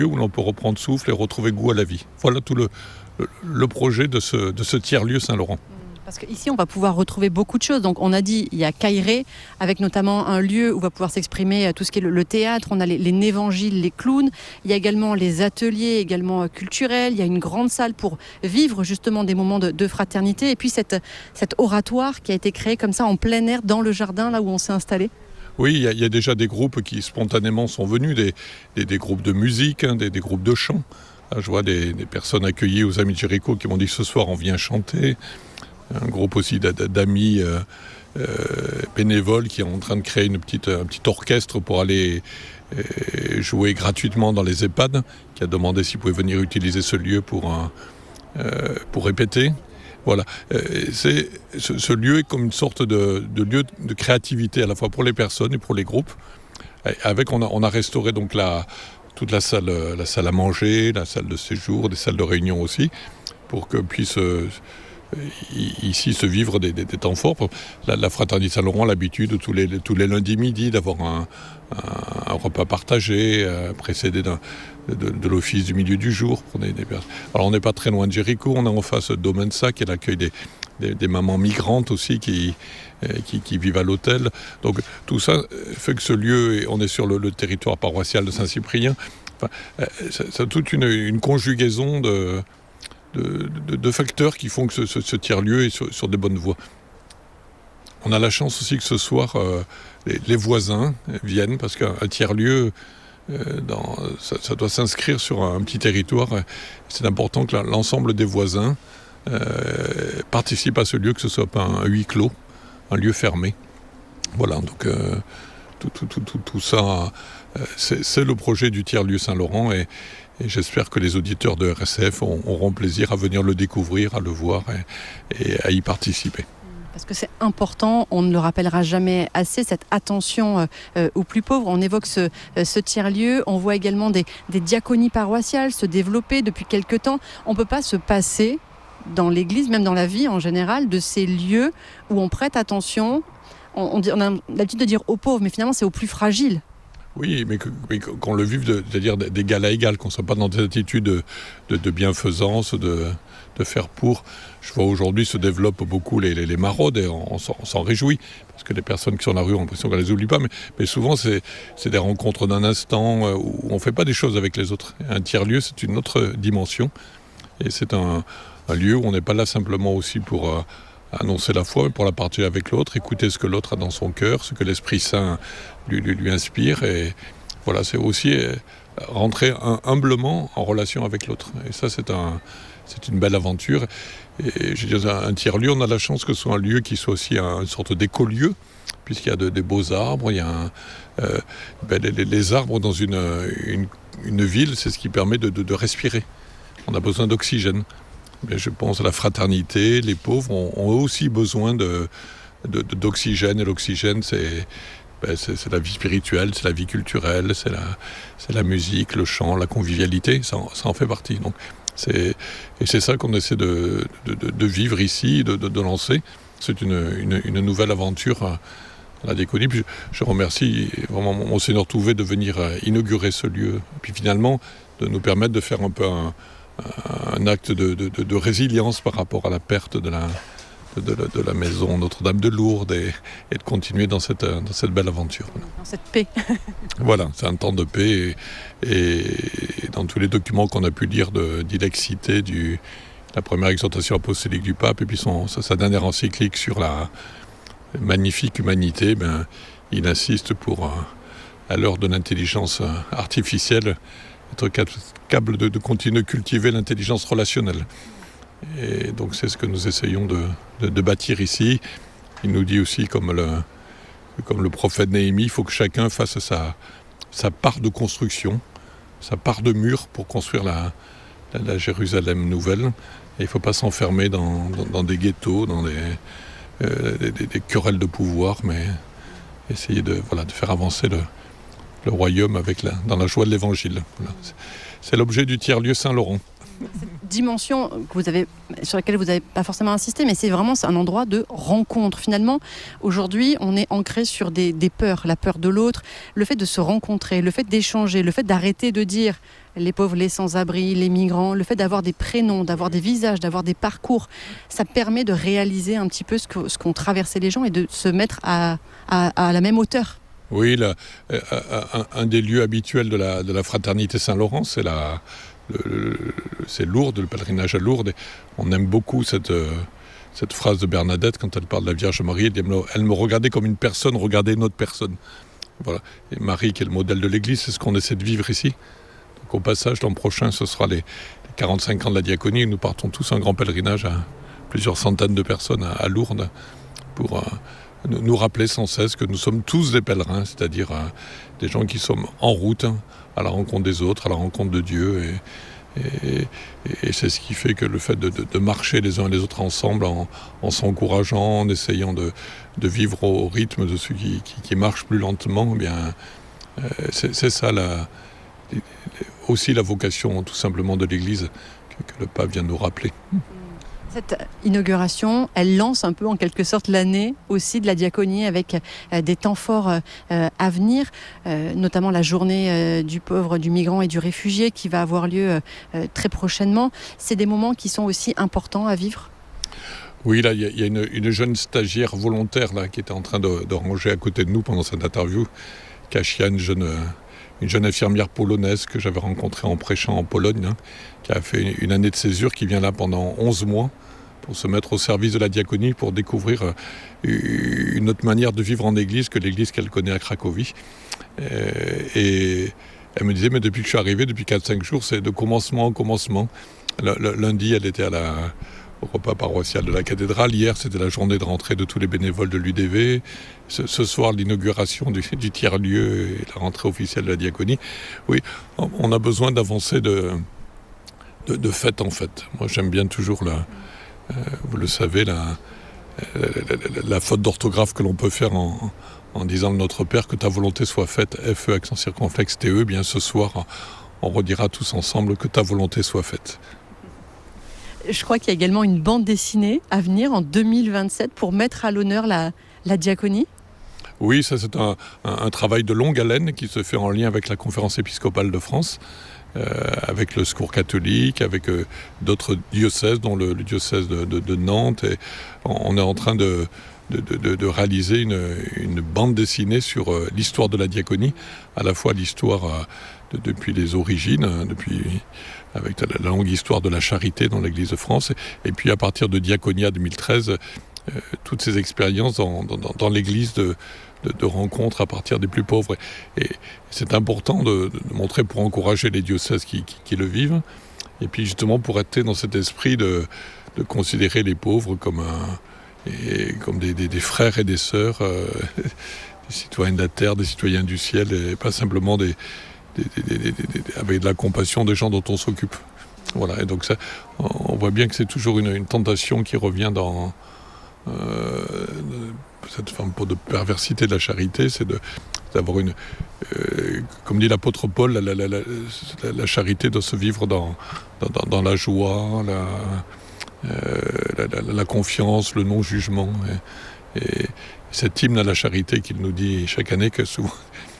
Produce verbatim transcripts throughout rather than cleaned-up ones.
où l'on peut reprendre souffle et retrouver goût à la vie. Voilà tout le, le, le projet de ce, de ce tiers-lieu Saint-Laurent. Parce qu'ici, on va pouvoir retrouver beaucoup de choses. Donc, on a dit, il y a Cailleret, avec notamment un lieu où va pouvoir s'exprimer tout ce qui est le, le théâtre. On a les, les Névangiles, les clowns. Il y a également les ateliers également culturels. Il y a une grande salle pour vivre justement des moments de, de fraternité. Et puis, cette, cet oratoire qui a été créé comme ça en plein air dans le jardin, là où on s'est installé. Oui, il y, y a déjà des groupes qui spontanément sont venus, des, des, des groupes de musique, hein, des, des groupes de chant. Là, je vois des, des personnes accueillies aux Amis de Jéricho qui m'ont dit ce soir on vient chanter. Un groupe aussi d'amis euh, euh, bénévoles qui est en train de créer une petite, un petit orchestre pour aller euh, jouer gratuitement dans les EHPAD, qui a demandé s'il pouvait venir utiliser ce lieu pour, un, euh, pour répéter. Voilà. Euh, c'est, ce, ce lieu est comme une sorte de, de lieu de créativité à la fois pour les personnes et pour les groupes. Et avec, on, a, on a restauré donc la, toute la salle, la salle à manger, la salle de séjour, des salles de réunion aussi, pour que puisse... Euh, ici se vivre des, des, des temps forts. La, la Fraternité Saint-Laurent a l'habitude tous les, tous les lundis midi d'avoir un, un, un repas partagé, euh, précédé d'un, de, de l'office du milieu du jour. Pour des, des... Alors on n'est pas très loin de Jéricho, on est en face d'Omensa qui est l'accueil des, des, des mamans migrantes aussi qui, euh, qui, qui vivent à l'hôtel. Donc tout ça fait que ce lieu, on est sur le, le territoire paroissial de Saint-Cyprien, enfin, euh, c'est, c'est toute une, une conjugaison de De, de, de facteurs qui font que ce, ce, ce tiers-lieu est sur, sur des bonnes voies. On a la chance aussi que ce soir, euh, les, les voisins viennent, parce qu'un tiers-lieu, euh, dans, ça, ça doit s'inscrire sur un, un petit territoire. C'est important que la, l'ensemble des voisins euh, participent à ce lieu, que ce soit pas un, un huis clos, un lieu fermé. Voilà, donc euh, tout, tout, tout, tout, tout ça, euh, c'est, c'est le projet du tiers-lieu Saint-Laurent, et Et j'espère que les auditeurs de R S F auront plaisir à venir le découvrir, à le voir et, et à y participer. Parce que c'est important, on ne le rappellera jamais assez, cette attention euh, aux plus pauvres. On évoque ce, ce tiers-lieu, on voit également des, des diaconies paroissiales se développer depuis quelques temps. On ne peut pas se passer dans l'Église, même dans la vie en général, de ces lieux où on prête attention. On, on, dit, on a l'habitude de dire aux pauvres, mais finalement c'est aux plus fragiles. Oui, mais, que, mais qu'on le vive, de, c'est-à-dire d'égal à égal, qu'on ne soit pas dans des attitudes de, de, de bienfaisance, de, de faire pour. Je vois aujourd'hui se développent beaucoup les, les, les maraudes et on, on, s'en, on s'en réjouit, parce que les personnes qui sont dans la rue ont l'impression qu'on ne les oublie pas, mais, mais souvent c'est, c'est des rencontres d'un instant où on ne fait pas des choses avec les autres. Un tiers-lieu, c'est une autre dimension, et c'est un, un lieu où on n'est pas là simplement aussi pour... Euh, annoncer la foi, pour la partager avec l'autre, écouter ce que l'autre a dans son cœur, ce que l'Esprit Saint lui, lui, lui inspire. Et voilà, c'est aussi rentrer humblement en relation avec l'autre. Et ça, c'est, un, c'est une belle aventure. Et je dis, un, un tiers-lieu, on a la chance que ce soit un lieu qui soit aussi un, une sorte d'écolieu, puisqu'il y a de, des beaux arbres, il y a un, euh, ben les, les arbres dans une, une, une ville, c'est ce qui permet de, de, de respirer. On a besoin d'oxygène. Mais je pense à la fraternité, les pauvres ont, ont aussi besoin de, de, de, d'oxygène, et l'oxygène c'est, ben c'est, c'est la vie spirituelle, c'est la vie culturelle, c'est la, c'est la musique, le chant, la convivialité, ça, ça en fait partie. Donc, c'est, et c'est ça qu'on essaie de, de, de, de vivre ici, de, de, de lancer. C'est une, une, une nouvelle aventure à la Diaconie. Puis je, je remercie vraiment Monseigneur Touvet de venir inaugurer ce lieu, et puis finalement de nous permettre de faire un peu un un acte de, de, de, de résilience par rapport à la perte de la, de, de, de la maison Notre-Dame de Lourdes et, et de continuer dans cette, dans cette belle aventure. Dans cette paix. Voilà, c'est un temps de paix et, et dans tous les documents qu'on a pu lire de d'Ilexité, du, la première exhortation apostolique du pape et puis son, sa dernière encyclique sur la magnifique humanité, ben, il insiste pour, à l'heure de l'intelligence artificielle, être capable de, de continuer de cultiver l'intelligence relationnelle. Et donc c'est ce que nous essayons de, de, de bâtir ici. Il nous dit aussi, comme le, comme le prophète Néhémie, il faut que chacun fasse sa, sa part de construction, sa part de mur pour construire la, la, la Jérusalem nouvelle. Et il ne faut pas s'enfermer dans, dans, dans des ghettos, dans des, euh, des, des, des querelles de pouvoir, mais essayer de, voilà, de faire avancer le, le royaume avec la, dans la joie de l'évangile. Voilà. C'est l'objet du tiers-lieu Saint-Laurent. Cette dimension que vous avez, sur laquelle vous n'avez pas forcément insisté, mais c'est vraiment c'est un endroit de rencontre. Finalement, aujourd'hui, on est ancré sur des, des peurs, la peur de l'autre, le fait de se rencontrer, le fait d'échanger, le fait d'arrêter de dire les pauvres, les sans-abri, les migrants, le fait d'avoir des prénoms, d'avoir des visages, d'avoir des parcours, ça permet de réaliser un petit peu ce, que, ce qu'ont traversé les gens et de se mettre à, à, à la même hauteur. Oui, la, un, un des lieux habituels de la, de la fraternité Saint-Laurent, c'est, la, le, le, c'est Lourdes, le pèlerinage à Lourdes. Et on aime beaucoup cette, cette phrase de Bernadette quand elle parle de la Vierge Marie. Elle, dit, elle me regardait comme une personne regardait une autre personne. Voilà. Et Marie, qui est le modèle de l'Église, c'est ce qu'on essaie de vivre ici. Donc, au passage, l'an prochain, ce sera les, les quarante-cinq ans de la diaconie. Nous partons tous en grand pèlerinage à plusieurs centaines de personnes à, à Lourdes pour... Euh, nous rappeler sans cesse que nous sommes tous des pèlerins, c'est-à-dire euh, des gens qui sommes en route hein, à la rencontre des autres, à la rencontre de Dieu. Et, et, et c'est ce qui fait que le fait de, de, de marcher les uns et les autres ensemble, en, en s'encourageant, en essayant de, de vivre au rythme de ceux qui, qui, qui marchent plus lentement, eh bien, euh, c'est, c'est ça la, aussi la vocation tout simplement de l'Église que, que le pape vient de nous rappeler. Cette inauguration, elle lance un peu en quelque sorte l'année aussi de la diaconie avec euh, des temps forts euh, à venir, euh, notamment la journée euh, du pauvre, du migrant et du réfugié qui va avoir lieu euh, très prochainement. C'est des moments qui sont aussi importants à vivre. Oui, là, il y, y a une, une jeune stagiaire volontaire là, qui était en train de, de ranger à côté de nous pendant cette interview, Kasia, une jeune... Euh, une jeune infirmière polonaise que j'avais rencontrée en prêchant en Pologne, hein, qui a fait une année de césure, qui vient là pendant onze mois pour se mettre au service de la diaconie, pour découvrir euh, une autre manière de vivre en église que l'église qu'elle connaît à Cracovie. Et, et elle me disait, mais depuis que je suis arrivé, depuis quatre cinq jours, c'est de commencement en commencement. Le, le, lundi, elle était à la... au repas paroissial de la cathédrale. Hier, c'était la journée de rentrée de tous les bénévoles de l'U D V. Ce, ce soir, l'inauguration du, du tiers-lieu et la rentrée officielle de la diaconie. Oui, on a besoin d'avancer de, de, de fête en fête. Moi, j'aime bien toujours, la, euh, vous le savez, la, la, la, la faute d'orthographe que l'on peut faire en, en disant Notre Père, que ta volonté soit faite, F E, accent circonflexe, T E. Bien, ce soir, on redira tous ensemble que ta volonté soit faite. Je crois qu'il y a également une bande dessinée à venir en deux mille vingt-sept pour mettre à l'honneur la, la diaconie. Oui, ça c'est un, un, un travail de longue haleine qui se fait en lien avec la Conférence épiscopale de France, euh, avec le Secours catholique, avec euh, d'autres diocèses, dont le, le diocèse de, de, de Nantes. Et on est en train de, de, de, de réaliser une, une bande dessinée sur euh, l'histoire de la diaconie, à la fois l'histoire euh, de, depuis les origines, hein, depuis... avec la longue histoire de la charité dans l'Église de France, et puis à partir de Diaconia deux mille treize, euh, toutes ces expériences dans, dans, dans l'Église de, de, de rencontres à partir des plus pauvres. Et, et c'est important de, de montrer pour encourager les diocèses qui, qui, qui le vivent, et puis justement pour être dans cet esprit de, de considérer les pauvres comme, un, et, comme des, des, des frères et des sœurs, euh, des citoyens de la terre, des citoyens du ciel, et pas simplement des... Des, des, des, des, des, avec de la compassion des gens dont on s'occupe. Voilà, et donc ça, on voit bien que c'est toujours une, une tentation qui revient dans euh, cette forme de perversité de la charité, c'est de, d'avoir une, euh, comme dit l'apôtre Paul, la, la, la, la, la charité doit se vivre dans, dans, dans la joie, la, euh, la, la, la confiance, le non-jugement. Et, et cet hymne à la charité qu'il nous dit chaque année que souvent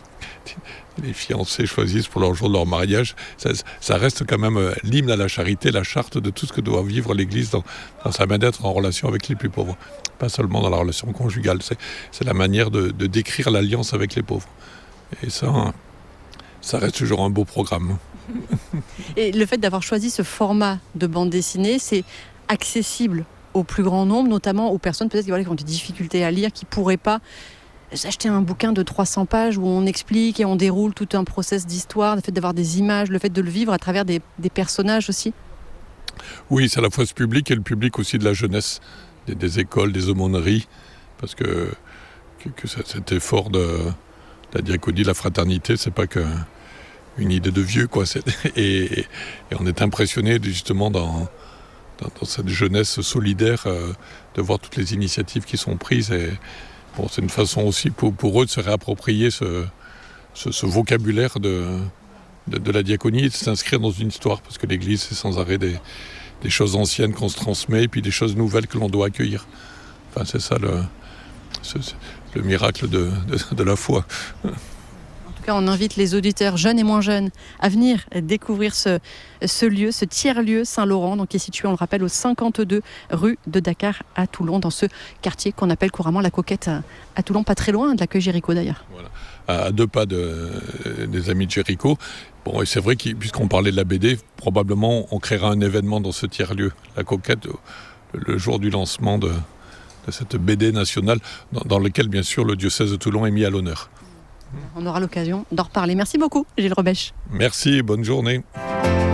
les fiancés choisissent pour leur jour de leur mariage, ça, ça reste quand même l'hymne à la charité, la charte de tout ce que doit vivre l'Église dans, dans sa manière d'être en relation avec les plus pauvres. Pas seulement dans la relation conjugale, c'est, c'est la manière de, de décrire l'alliance avec les pauvres. Et ça, ça reste toujours un beau programme. Et le fait d'avoir choisi ce format de bande dessinée, c'est accessible au plus grand nombre, notamment aux personnes peut-être qui, voilà, qui ont des difficultés à lire, qui ne pourraient pas acheter un bouquin de trois cents pages où on explique et on déroule tout un process d'histoire, le fait d'avoir des images, le fait de le vivre à travers des, des personnages aussi. Oui, c'est à la fois ce public et le public aussi de la jeunesse, des, des écoles, des aumôneries, parce que, que, que cet effort de, de la diaconie, de la fraternité, c'est pas que une idée de vieux, quoi. C'est, et, et on est impressionné justement dans, dans, dans cette jeunesse solidaire euh, de voir toutes les initiatives qui sont prises. Et, bon, c'est une façon aussi pour, pour eux de se réapproprier ce, ce, ce vocabulaire de, de, de la diaconie, c'est s'inscrire dans une histoire, parce que l'Église, c'est sans arrêt des, des choses anciennes qu'on se transmet, et puis des choses nouvelles que l'on doit accueillir. Enfin, c'est ça le, c'est, le miracle de, de, de la foi. En tout cas, on invite les auditeurs jeunes et moins jeunes à venir découvrir ce, ce lieu, ce tiers-lieu Saint-Laurent, donc qui est situé, on le rappelle, au cinquante-deux rue de Dakar à Toulon, dans ce quartier qu'on appelle couramment la Coquette à, à Toulon, pas très loin de l'accueil Jéricho d'ailleurs. Voilà. À deux pas de, des Amis de Jéricho. Bon, et c'est vrai que puisqu'on parlait de la B D, probablement on créera un événement dans ce tiers-lieu, la Coquette, le jour du lancement de, de cette B D nationale, dans, dans lequel bien sûr le diocèse de Toulon est mis à l'honneur. On aura l'occasion d'en reparler. Merci beaucoup, Gilles Robèche. Merci, bonne journée.